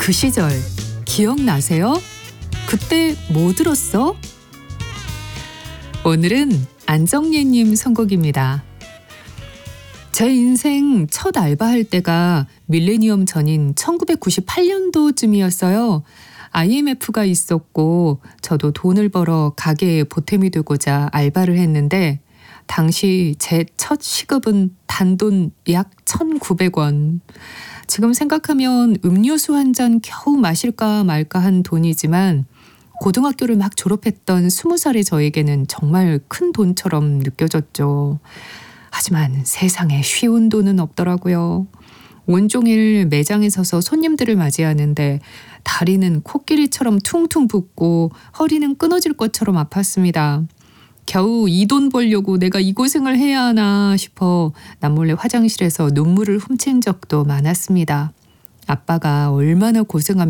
그 시절 기억나세요? 그때 뭐 들었어? 오늘은 안정예님 선곡입니다. 제 인생 첫 알바할 때가 밀레니엄 전인 1998년도쯤이었어요. IMF가 있었고 저도 돈을 벌어 가게에 보탬이 되고자 알바를 했는데 당시 제 첫 시급은 단돈 약 1,900원. 지금 생각하면 음료수 한 잔 겨우 마실까 말까 한 돈이지만 고등학교를 막 졸업했던 20살의 저에게는 정말 큰 돈처럼 느껴졌죠. 하지만 세상에 쉬운 돈은 없더라고요. 온종일 매장에 서서 손님들을 맞이하는데 다리는 코끼리처럼 퉁퉁 붓고 허리는 끊어질 것처럼 아팠습니다. 겨우 이 돈 벌려고 내가 이 고생을 해야 하나 싶어 남몰래 화장실에서 눈물을 훔친 적도 많았습니다. 아빠가 얼마나 고생하면